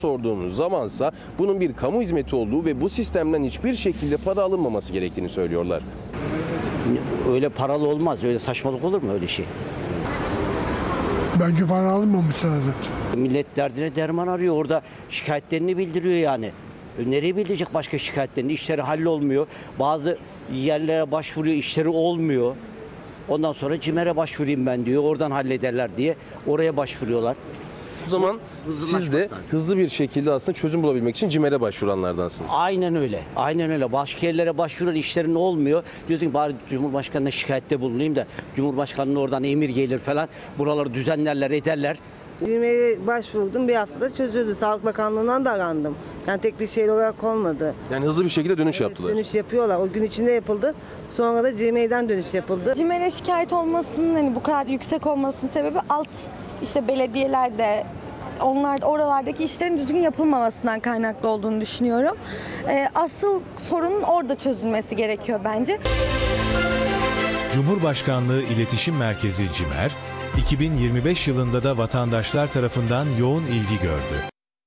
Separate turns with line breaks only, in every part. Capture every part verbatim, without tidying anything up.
Sorduğumuz zamansa bunun bir kamu hizmeti olduğu ve bu sistemden hiçbir şekilde para alınmaması gerektiğini söylüyorlar.
Öyle paralı olmaz, öyle saçmalık olur mu öyle şey?
Bence para alınmamış lazım.
Millet derdine derman arıyor, orada şikayetlerini bildiriyor yani. Nereye bildirecek başka şikayetlerini? İşleri hallolmuyor. Bazı yerlere başvuruyor, işleri olmuyor. Ondan sonra CİMER'e başvurayım ben diyor, oradan hallederler diye oraya başvuruyorlar.
O zaman siz de hızlı bir şekilde aslında çözüm bulabilmek için CİMER'e başvuranlardansınız.
Aynen öyle. Aynen öyle. Başka yerlere başvuran işlerin olmuyor. Diyorsun ki bari Cumhurbaşkanı'na şikayette bulunayım da Cumhurbaşkanı'nın oradan emir gelir falan. Buraları düzenlerler, ederler.
CİMER'e başvurdum, bir haftada çözüldü. Sağlık Bakanlığı'ndan da arandım. Yani tek bir şey olarak olmadı.
Yani hızlı bir şekilde dönüş
Evet,
yaptılar.
dönüş yapıyorlar. O gün içinde yapıldı. Sonra da CİMER'den dönüş yapıldı.
CİMER'e şikayet olmasının hani bu kadar yüksek olmasının sebebi alt işte belediyelerde onlar oralardaki işlerin düzgün yapılmamasından kaynaklı olduğunu düşünüyorum. Ee, asıl sorunun orada çözülmesi gerekiyor bence.
Cumhurbaşkanlığı İletişim Merkezi CİMER, iki bin yirmi beş yılında da vatandaşlar tarafından yoğun ilgi gördü.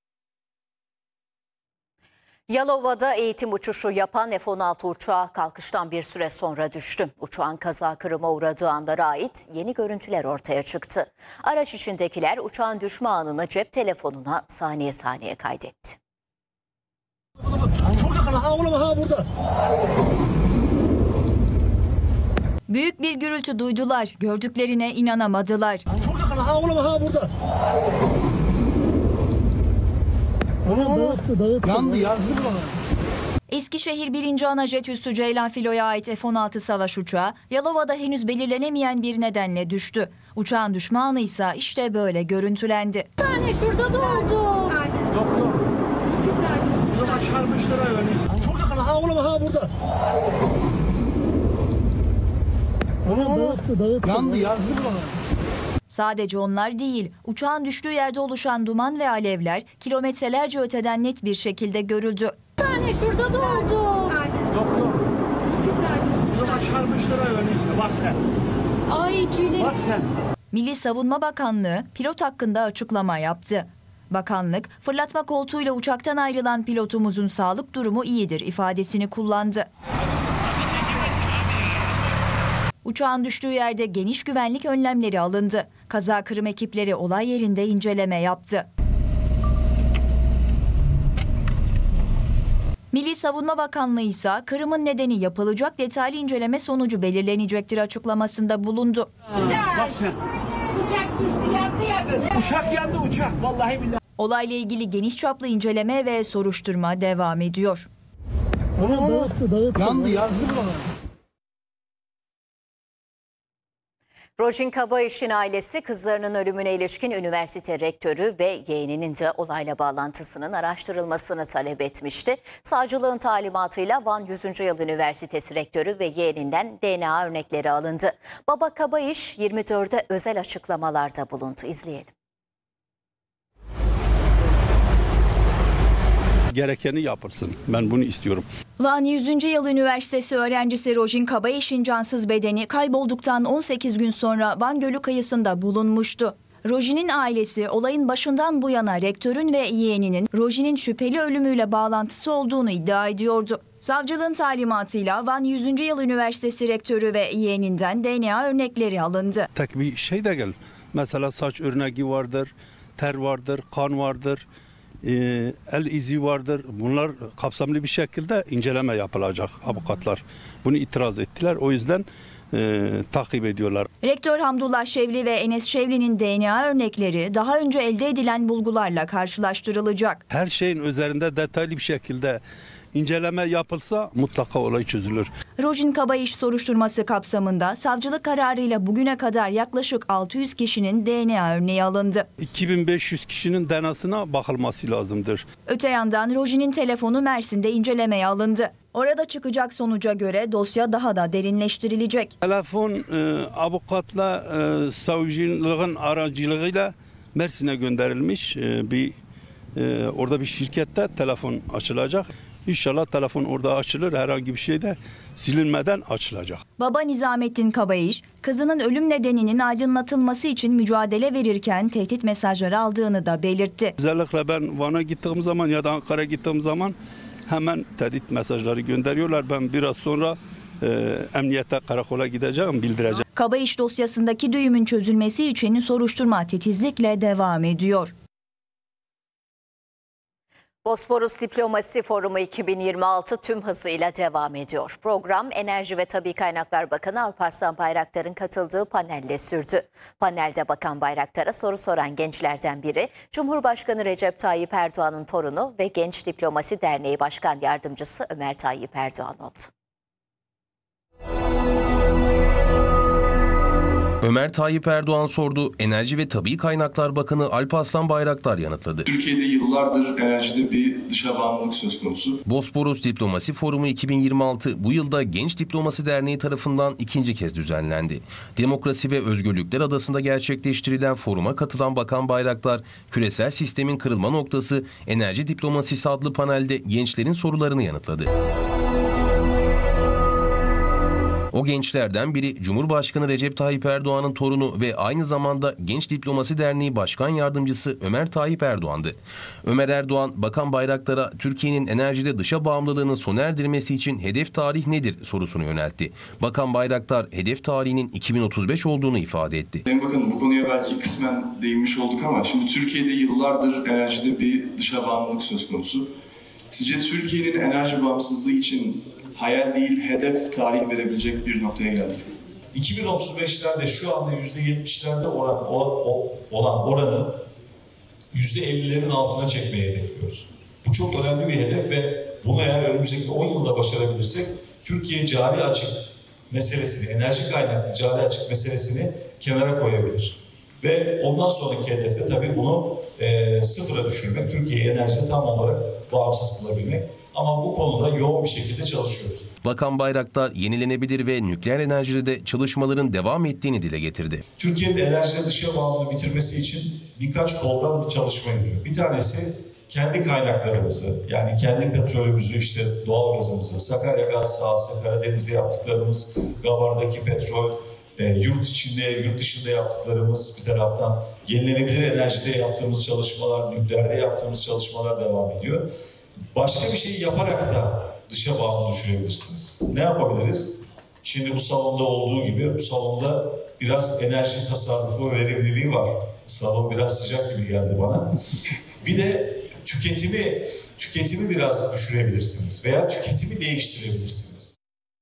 Yalova'da eğitim uçuşu yapan F on altı uçağı kalkıştan bir süre sonra düştü. Uçağın kaza kırıma uğradığı anlara ait yeni görüntüler ortaya çıktı. Araç içindekiler uçağın düşme anını cep telefonuna saniye saniye kaydetti.
Çok yakın, ha oğlum, ha burada.
Büyük bir gürültü duydular, gördüklerine inanamadılar.
Çok yakın, ha oğlum, ha burada. Oğlum dağıttı, dağıttı. Yandı, yazdı bana.
Eskişehir birinci Anajet Üssü Ceylan Filo'ya ait F on altı savaş uçağı Yalova'da henüz belirlenemeyen bir nedenle düştü. Uçağın düşme anı ise işte böyle görüntülendi.
Bir tane şurada da oldu.
Yok yok. Burada başarmışlar öyle. Çok yakın, ha oğlum, ha burada. Oğlum dağıttı, dağıttı. Yandı, yazdı bana.
Sadece onlar değil, uçağın düştüğü yerde oluşan duman ve alevler kilometrelerce öteden net bir şekilde görüldü.
Bir tane şurada da oldu.
Yok yok. Burada başarmışlar öyle. Bak sen.
Ay tüylerim.
Bak sen.
Milli Savunma Bakanlığı pilot hakkında açıklama yaptı. Bakanlık, fırlatma koltuğuyla uçaktan ayrılan pilotumuzun sağlık durumu iyidir ifadesini kullandı. Uçağın düştüğü yerde geniş güvenlik önlemleri alındı. Kaza kırım ekipleri olay yerinde inceleme yaptı. Milli Savunma Bakanlığı ise kırımın nedeni yapılacak detaylı inceleme sonucu belirlenecektir açıklamasında bulundu.
Bak sen. Uçak düştü, yandı yandı. Uçak yandı, uçak. Vallahi billahi.
Olayla ilgili geniş çaplı inceleme ve soruşturma devam ediyor.
Oğlum dağıttı, dağıttı. Yandı, yazdı bana.
Rojin Kabayiş'in ailesi kızlarının ölümüne ilişkin üniversite rektörü ve yeğeninin de olayla bağlantısının araştırılmasını talep etmişti. Savcılığın talimatıyla Van yüzüncü Yıl Üniversitesi rektörü ve yeğeninden D N A örnekleri alındı. Baba Kabayiş yirmi dörde özel açıklamalarda bulundu. İzleyelim.
Gerekeni yapılsın. Ben bunu istiyorum.
Van yüzüncü Yıl Üniversitesi öğrencisi Rojin Kabayiş'in cansız bedeni kaybolduktan on sekiz gün sonra Van Gölü kıyısında bulunmuştu. Rojin'in ailesi olayın başından bu yana rektörün ve yeğeninin Rojin'in şüpheli ölümüyle bağlantısı olduğunu iddia ediyordu. Savcılığın talimatıyla Van yüzüncü Yıl Üniversitesi rektörü ve yeğeninden D N A örnekleri alındı.
Tek bir şey de gel. Mesela saç örneği vardır, ter vardır, kan vardır. El izi vardır. Bunlar kapsamlı bir şekilde inceleme yapılacak avukatlar. Bunu itiraz ettiler. O yüzden e, takip ediyorlar.
Rektör Hamdullah Şevli ve Enes Şevli'nin D N A örnekleri daha önce elde edilen bulgularla karşılaştırılacak.
Her şeyin üzerinde detaylı bir şekilde inceleme yapılsa mutlaka olay çözülür.
Rojin Kabayiş soruşturması kapsamında savcılık kararıyla bugüne kadar yaklaşık altı yüz kişinin D N A örneği alındı.
iki bin beş yüz kişinin D N A'sına bakılması lazımdır.
Öte yandan Rojin'in telefonu Mersin'de incelemeye alındı. Orada çıkacak sonuca göre dosya daha da derinleştirilecek.
Telefon e, avukatla e, savcılığın aracılığıyla Mersin'e gönderilmiş e, bir e, orada bir şirkette telefon açılacak. İnşallah telefon orada açılır, herhangi bir şey de silinmeden açılacak.
Baba Nizamettin Kabayiş, kızının ölüm nedeninin aydınlatılması için mücadele verirken tehdit mesajları aldığını da belirtti.
Özellikle ben Van'a gittiğim zaman ya da Ankara'ya gittiğim zaman hemen tehdit mesajları gönderiyorlar. Ben biraz sonra e, emniyete, karakola gideceğim, bildireceğim.
Kabayiş dosyasındaki düğümün çözülmesi için soruşturma titizlikle devam ediyor.
Bosporus Diplomasi Forumu iki bin yirmi altı tüm hızıyla devam ediyor. Program Enerji ve Tabii Kaynaklar Bakanı Alparslan Bayraktar'ın katıldığı panelle sürdü. Panelde Bakan Bayraktar'a soru soran gençlerden biri Cumhurbaşkanı Recep Tayyip Erdoğan'ın torunu ve Genç Diplomasi Derneği Başkan Yardımcısı Ömer Tayyip Erdoğan oldu.
Ömer Tayyip Erdoğan sordu, Enerji ve Tabii Kaynaklar Bakanı Alparslan Bayraktar yanıtladı.
Türkiye'de yıllardır enerjide bir dışa bağımlılık söz konusu.
Bosporus Diplomasi Forumu iki bin yirmi altı bu yılda Genç Diplomasi Derneği tarafından ikinci kez düzenlendi. Demokrasi ve Özgürlükler Adası'nda gerçekleştirilen foruma katılan Bakan Bayraktar, küresel sistemin kırılma noktası enerji diplomasisi adlı panelde gençlerin sorularını yanıtladı. O gençlerden biri Cumhurbaşkanı Recep Tayyip Erdoğan'ın torunu ve aynı zamanda Genç Diplomasi Derneği Başkan Yardımcısı Ömer Tayyip Erdoğan'dı. Ömer Erdoğan, Bakan Bayraktar'a Türkiye'nin enerjide dışa bağımlılığını sona erdirmesi için hedef tarih nedir sorusunu yöneltti. Bakan Bayraktar, hedef tarihinin iki bin otuz beş olduğunu ifade etti.
Sayın Bakanım, bu konuya belki kısmen değinmiş olduk ama şimdi Türkiye'de yıllardır enerjide bir dışa bağımlılık söz konusu. Sizce Türkiye'nin enerji bağımsızlığı için hayal değil, hedef tarih verebilecek bir noktaya geldik?
iki bin otuz beşlerde şu anda yüzde yetmişlerde oran, o, o, olan oranı yüzde ellilerin altına çekmeyi hedefliyoruz. Bu çok önemli bir hedef ve bunu eğer önümüzdeki on yılda başarabilirsek Türkiye cari açık meselesini, enerji kaynaklı cari açık meselesini kenara koyabilir. Ve ondan sonraki hedefte tabii bunu e, sıfıra düşürmek, Türkiye'yi enerjide tam olarak bağımsız kılabilmek. Ama bu konuda yoğun bir şekilde çalışıyoruz.
Bakan Bayraktar, yenilenebilir ve nükleer enerjide de çalışmaların devam ettiğini dile getirdi.
Türkiye'nin enerjide dışa bağımlılığı bitirmesi için birkaç koldan bir çalışma yürüyor. Bir tanesi kendi kaynaklarımızı, yani kendi petrolümüzü, işte doğal gazımızı, Sakarya gaz sahası, Karadeniz'de yaptıklarımız, Gabar'daki petrol, e, yurt içinde, yurt dışında yaptıklarımız bir taraftan, yenilenebilir enerjide yaptığımız çalışmalar, nükleerde yaptığımız çalışmalar devam ediyor. Başka bir şey yaparak da dışa bağımlı düşürebilirsiniz. Ne yapabiliriz? Şimdi bu salonda olduğu gibi, bu salonda biraz enerji tasarrufu ve verimliliği var. Salon biraz sıcak gibi geldi bana. Bir de tüketimi, tüketimi biraz düşürebilirsiniz veya tüketimi değiştirebilirsiniz.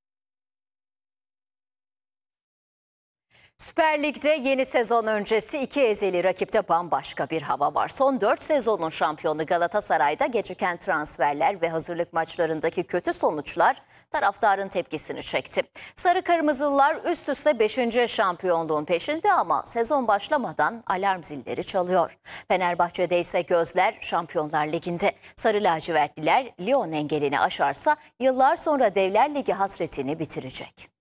Süper Lig'de yeni sezon öncesi iki ezeli rakipte bambaşka bir hava var. Son dört sezonun şampiyonu Galatasaray'da geciken transferler ve hazırlık maçlarındaki kötü sonuçlar taraftarın tepkisini çekti. Sarı Kırmızılılar üst üste beşinci şampiyonluğun peşinde ama sezon başlamadan alarm zilleri çalıyor. Fenerbahçe'de ise gözler Şampiyonlar Ligi'nde. Sarı lacivertliler Lyon engelini aşarsa yıllar sonra Devler Ligi hasretini bitirecek.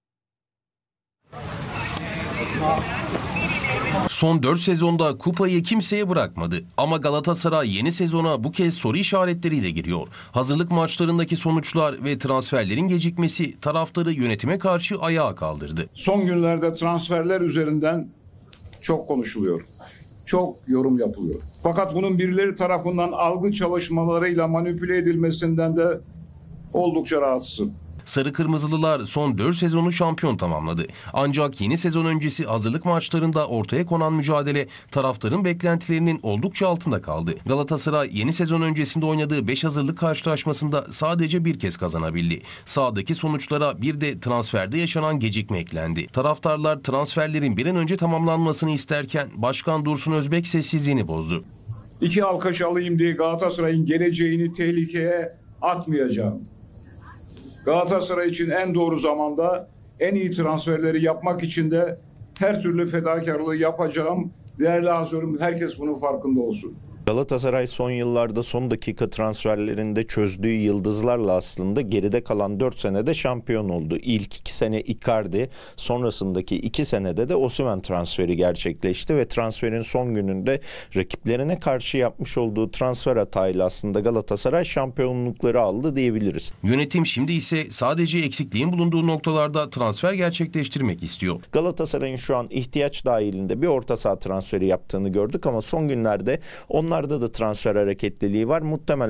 Son dört sezonda kupayı kimseye bırakmadı. Ama Galatasaray yeni sezona bu kez soru işaretleriyle giriyor. Hazırlık maçlarındaki sonuçlar ve transferlerin gecikmesi taraftarı yönetime karşı ayağa kaldırdı.
Son günlerde transferler üzerinden çok konuşuluyor. Çok yorum yapılıyor. Fakat bunun birileri tarafından algı çalışmalarıyla manipüle edilmesinden de oldukça rahatsızım.
Sarı Kırmızılılar son dört sezonu şampiyon tamamladı. Ancak yeni sezon öncesi hazırlık maçlarında ortaya konan mücadele taraftarın beklentilerinin oldukça altında kaldı. Galatasaray yeni sezon öncesinde oynadığı beş hazırlık karşılaşmasında sadece bir kez kazanabildi. Sahadaki sonuçlara bir de transferde yaşanan gecikme eklendi. Taraftarlar transferlerin bir an önce tamamlanmasını isterken Başkan Dursun Özbek sessizliğini bozdu.
İki alkış alayım diye Galatasaray'ın geleceğini tehlikeye atmayacağım. Galatasaray için en doğru zamanda en iyi transferleri yapmak için de her türlü fedakarlığı yapacağım. Değerli hazırım, herkes bunun farkında olsun.
Galatasaray son yıllarda son dakika transferlerinde çözdüğü yıldızlarla aslında geride kalan dört senede şampiyon oldu. İlk iki sene Icardi, sonrasındaki iki senede de Osimhen transferi gerçekleşti ve transferin son gününde rakiplerine karşı yapmış olduğu transfer hatayla aslında Galatasaray şampiyonlukları aldı diyebiliriz.
Yönetim şimdi ise sadece eksikliğin bulunduğu noktalarda transfer gerçekleştirmek istiyor.
Galatasaray'ın şu an ihtiyaç dahilinde bir orta saha transferi yaptığını gördük ama son günlerde onlarda da transfer hareketliliği var. Muhtemelen